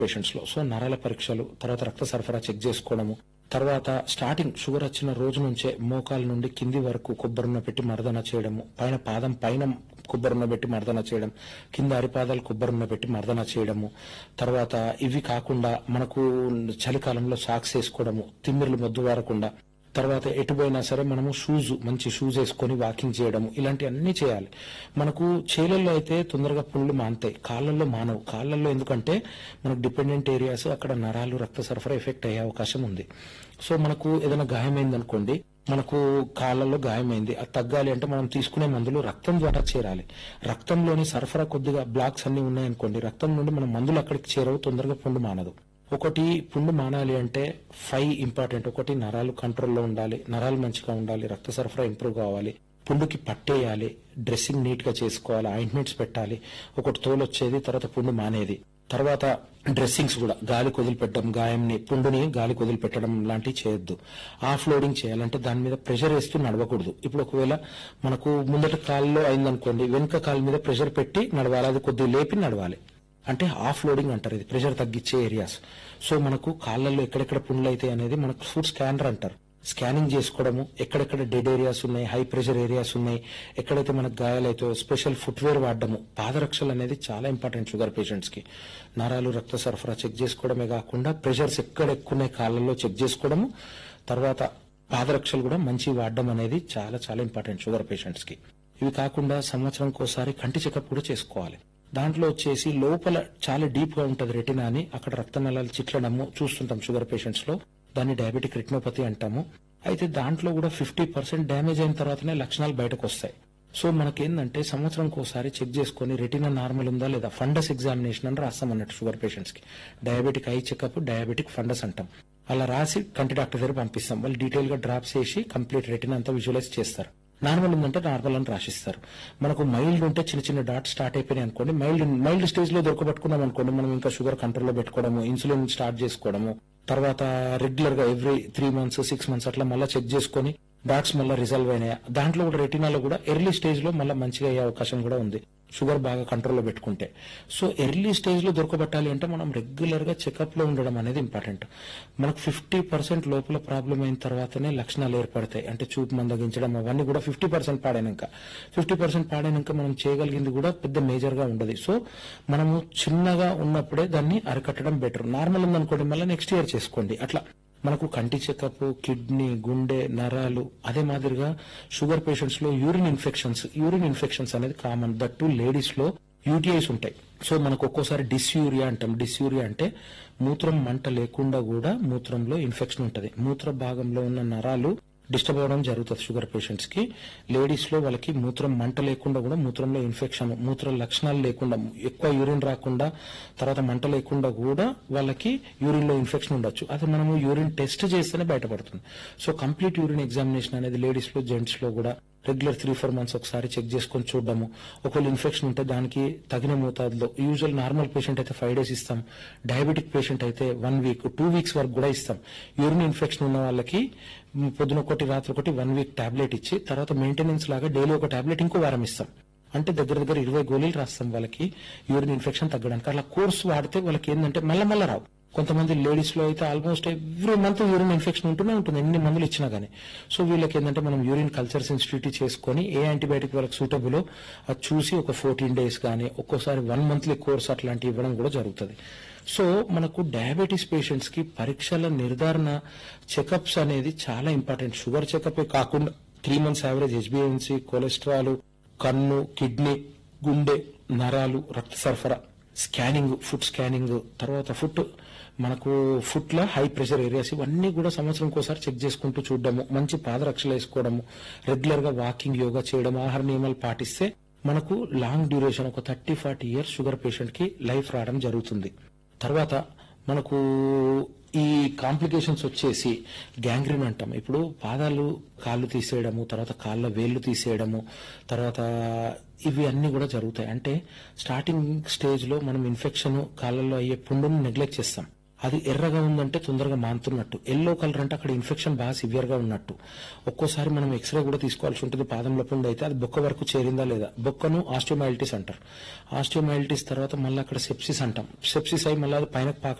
Patients లో. So నరాల పరీక్షలు, తర్వాత రక్త సరఫరా చెక్ చేసుకోవడము, తర్వాత స్టార్టింగ్ షుగర్ వచ్చిన రోజు నుంచే మోకాల నుండి కింది వరకు కొబ్బరిన పెట్టి మర్దన చేయడము, పైన పాదం పైన కొబ్బరిన పెట్టి మర్దన చేయడం, కింద అరిపాదాలు కొబ్బరిన పెట్టి మర్దన చేయడము. తర్వాత ఇవి కాకుండా మనకు చలికాలంలో సాక్స్ వేసుకోవడము, తిమ్మిర్లు మొద్దు వారకుండా. తర్వాత ఎటుపోయినా సరే మనము మంచి షూస్ వేసుకొని వాకింగ్ చేయడము, ఇలాంటి అన్ని చేయాలి. మనకు చేలల్లో అయితే తొందరగా పుండ్లు మానుతాయి, కాళ్ళల్లో మానవు. కాళ్ళల్లో ఎందుకంటే మనకు డిపెండెంట్ ఏరియాస్, అక్కడ నరాలు రక్త సరఫరా ఎఫెక్ట్ అయ్యే అవకాశం ఉంది. సో మనకు ఏదైనా గాయమైంది అనుకోండి, మనకు కాళ్ళల్లో గాయమైంది, అది తగ్గాలి అంటే మనం తీసుకునే మందులు రక్తం ద్వారా చేరాలి. రక్తంలోని సరఫరా కొద్దిగా బ్లాక్స్ అన్ని ఉన్నాయనుకోండి, రక్తం నుండి మన మందులు అక్కడికి చేరవు, తొందరగా పుండు మానదు. ఒకటి పుండు మానాలి అంటే 5 ఇంపార్టెంట్. ఒకటి నరాలు కంట్రోల్లో ఉండాలి, నరాలు మంచిగా ఉండాలి, రక్త సరఫరా ఇంప్రూవ్ కావాలి, పుండుకి పట్టేయాలి, డ్రెస్సింగ్ నీట్ గా చేసుకోవాలి, ఆయింట్మెంట్స్ పెట్టాలి. ఒకటి తోలొచ్చేది, తర్వాత పుండు మానేది. తర్వాత డ్రెస్సింగ్స్ కూడా గాలి వదిలిపెట్టడం, గాయంని పుండుని గాలి వదిలిపెట్టడం లాంటివి చేయొద్దు. ఆఫ్ లోడింగ్ చేయాలంటే దాని మీద ప్రెషర్ వేస్తూ నడవకూడదు. ఇప్పుడు ఒకవేళ మనకు ముందట కాల్లో అయిందనుకోండి, వెనుక కాలు మీద ప్రెషర్ పెట్టి నడవాలి, అది కొద్దిగా లేపి నడవాలి. అంటే ఆఫ్ లోడింగ్ అంటారు, ఇది ప్రెషర్ తగ్గించే ఏరియాస్. సో మనకు కాళ్ళల్లో ఎక్కడెక్కడ పుండ్లు అయితే అనేది మనకు ఫుడ్ స్కానర్ అంటారు. స్కానింగ్ చేసుకోవడము, ఎక్కడెక్కడ డెడ్ ఏరియాస్ ఉన్నాయి, హై ప్రెషర్ ఏరియాస్ ఉన్నాయి, ఎక్కడైతే మనకు గాయాలైతే స్పెషల్ ఫుట్వేర్ వాడడము. పాదరక్షలు అనేది చాలా ఇంపార్టెంట్ షుగర్ పేషెంట్స్ కి. నరాలు రక్త సరఫరా చెక్ చేసుకోవడమే కాకుండా ప్రెషర్స్ ఎక్కడ ఎక్కువ ఉన్నాయి కాళ్ళల్లో చెక్ చేసుకోవడము. తర్వాత పాదరక్షలు కూడా మంచి వాడడం అనేది చాలా చాలా ఇంపార్టెంట్ షుగర్ పేషెంట్స్ కి. ఇవి కాకుండా సంవత్సరంకోసారి కంటి చెకప్ కూడా చేసుకోవాలి. దాంట్లో వచ్చేసి లోపల చాలా డీప్ గా ఉంటది రెటినా అని, అక్కడ రక్తనాళాలు చిట్లడము చూస్తుంటాం షుగర్ పేషెంట్స్ లో. దాన్ని డయాబెటిక్ రెటినోపతి అంటాము. అయితే దాంట్లో కూడా 50% డ్యామేజ్ అయిన తర్వాతనే లక్షణాలు బయటకు వస్తాయి. సో మనకేందంటే సంవత్సరంకోసారి చెక్ చేసుకుని రెటినా నార్మల్ ఉందా లేదా, ఫండస్ ఎగ్జామినేషన్ అని రాస్తాం అన్నట్టు షుగర్ పేషెంట్స్ కి. Diabetic eye checkup, diabetic fundus అంటాం. అలా రాసి కంటి డాక్టర్ దగ్గర పంపిస్తాం. వాళ్ళు డీటెయిల్ గా డ్రాప్స్ వేసి కంప్లీట్ రెటినా అంతా విజువలైజ్ చేస్తారు. నార్మల్ ఉందంటే నార్మల్ అని రాసిస్తారు. మనకు మైల్డ్ ఉంటే చిన్న చిన్న డాట్స్ స్టార్ట్ అయిపోయినాయి అనుకోండి, మైల్డ్ స్టేజ్ లో దొరకబట్టుకున్నాం అనుకోండి, మనం ఇంకా షుగర్ కంట్రోల్లో పెట్టుకోవడము, ఇన్సులిన్ స్టార్ట్ చేసుకోవడము, తర్వాత రెగ్యులర్ గా ఎవ్రీ 3 months 6 months అట్లా మళ్ళీ చెక్ చేసుకుని డాట్స్ మళ్ళీ రిజల్వ్ అయినాయి. దాంట్లో కూడా రెటినాలో కూడా ఎర్లీ స్టేజ్ లో మళ్ళీ మంచిగా అయ్యే అవకాశం కూడా ఉంది షుగర్ బాగా కంట్రోల్లో పెట్టుకుంటే. సో ఎర్లీ స్టేజ్ లో దొరకబట్టాలి అంటే మనం రెగ్యులర్ గా చెకప్ లో ఉండడం అనేది ఇంపార్టెంట్. మనకు 50% లోపల ప్రాబ్లం అయిన తర్వాతనే లక్షణాలు ఏర్పడతాయి. అంటే చూపు మందగించడం అవన్నీ కూడా 50% పాడైనాక మనం చేయగలిగింది కూడా పెద్ద మేజర్ గా ఉండదు. సో మనము చిన్నగా ఉన్నప్పుడే దాన్ని అరికట్టడం బెటర్. నార్మల్ ఉందనుకోండి మళ్ళీ నెక్స్ట్ ఇయర్ చేసుకోండి. అట్లా మనకు కంటి చెకప్, కిడ్నీ, గుండె, నరాలు, అదే మాదిరిగా షుగర్ పేషెంట్స్ లో యూరిన్ ఇన్ఫెక్షన్స్ అనేది కామన్. దట్టు లేడీస్ లో యూటీఐస్ ఉంటాయి. సో మనకు ఒక్కోసారి డిస్యూరియా అంటాం. డిస్యూరియా అంటే మూత్రం మంట లేకుండా కూడా మూత్రంలో ఇన్ఫెక్షన్ ఉంటది. మూత్ర భాగంలో ఉన్న నరాలు డిస్టర్బ్ అవడం జరుగుతుంది షుగర్ పేషెంట్స్ కి. లేడీస్ లో వాళ్ళకి మూత్రం మంట లేకుండా కూడా మూత్రంలో ఇన్ఫెక్షన్, మూత్ర లక్షణాలు లేకుండా, ఎక్కువ యూరిన్ రాకుండా, తర్వాత మంట లేకుండా కూడా వాళ్ళకి యూరిన్ లో ఇన్ఫెక్షన్ ఉండొచ్చు. అది మనము యూరిన్ టెస్ట్ చేస్తేనే బయటపడుతుంది. సో కంప్లీట్ యూరిన్ ఎగ్జామినేషన్ అనేది లేడీస్ లో, జెంట్స్ లో కూడా రెగ్యులర్ 3-4 months ఒకసారి చెక్ చేసుకొని చూడడము. ఒకవేళ ఇన్ఫెక్షన్ ఉంటే దానికి తగిన మోతాదులో, యూజువల్ నార్మల్ పేషెంట్ అయితే 5 days ఇస్తాం, డయాబెటిక్ పేషెంట్ అయితే 1 week 2 weeks వరకు కూడా ఇస్తాం. యూరిన్ ఇన్ఫెక్షన్ ఉన్న వాళ్ళకి పొద్దున ఒకటి రాత్రి ఒకటి 1 week టాబ్లెట్ ఇచ్చి తర్వాత మెయింటెనెన్స్ లాగా డైలీ ఒక టాబ్లెట్ ఇంకో వారం ఇస్తాం. అంటే దగ్గర 20 గోళీలు రాస్తాం వాళ్ళకి యూరిన్ ఇన్ఫెక్షన్ తగ్గడానికి. అలా కోర్సు వాడితే వాళ్ళకి ఏంటంటే మళ్ళా రావు. కొంతమంది లేడీస్ లో అయితే almost every month urine infection ఉంటూనే ఉంటుంది, ఎన్ని మందులు ఇచ్చినా గానీ. సో వీళ్ళకి ఏంటంటే మనం యూరిన్ కల్చర్ సెన్సిటివిటీ చేసుకుని ఏ యాంటీబయాటిక్ వాళ్ళకి సూటబుల్ అది చూసి ఒక 14 days కానీ ఒక్కోసారి 1 monthly కోర్స్ అట్లాంటి ఇవ్వడం కూడా జరుగుతుంది. సో మనకు డయాబెటీస్ పేషెంట్స్ కి పరీక్షల నిర్ధారణ చెకప్స్ అనేది చాలా ఇంపార్టెంట్. షుగర్ చెకప్ కాకుండా 3 months యావరేజ్ హెచ్బిఎన్సీ, కొలెస్ట్రాల్, కన్ను, కిడ్నీ, గుండె, నరాలు, రక్త సరఫరా స్కానింగ్, ఫుట్ స్కానింగ్, తర్వాత మనకు ఫుట్ లో హై ప్రెషర్ ఏరియాస్, ఇవన్నీ కూడా సంవత్సరంకోసారి చెక్ చేసుకుంటూ చూడడము, మంచి పాదరక్షలు వేసుకోవడము, రెగ్యులర్ గా వాకింగ్, యోగా చేయడం, ఆహార నియమాలు పాటిస్తే మనకు లాంగ్ డ్యూరేషన్ ఒక 30-40 years షుగర్ పేషెంట్ కి లైఫ్ రావడం జరుగుతుంది. తర్వాత మనకు ఈ కాంప్లికేషన్స్ వచ్చేసి గ్యాంగ్రీన్ అంటాం. ఇప్పుడు పాదాలు, కాళ్ళు తీసేయడము, తర్వాత కాళ్ళ వేళ్లు తీసేయడము, తర్వాత ఇవి అన్ని కూడా జరుగుతాయి. అంటే స్టార్టింగ్ స్టేజ్ లో మనం ఇన్ఫెక్షన్ కాళ్ళల్లో అయ్యే పుండును నెగ్లెక్ట్ చేస్తాం. అది ఎర్రగా ఉందంటే తొందరగా మానుతున్నట్టు, ఎల్లో కలర్ అంటే అక్కడ ఇన్ఫెక్షన్ బాగా సివియర్ గా ఉన్నట్టు. ఒక్కోసారి మనం ఎక్స్రే కూడా తీసుకోవాల్సి ఉంటుంది. పాదంలో పుండు అయితే అది బొక్క వరకు చేరిందా లేదా. బొక్కను ఆస్టియోమైలిటిస్ అంటారు. ఆస్టియోమైలిటిస్ తర్వాత మళ్ళీ అక్కడ సెప్సిస్ అంటాం. సెప్సిస్ అయి మళ్ళీ అది పైన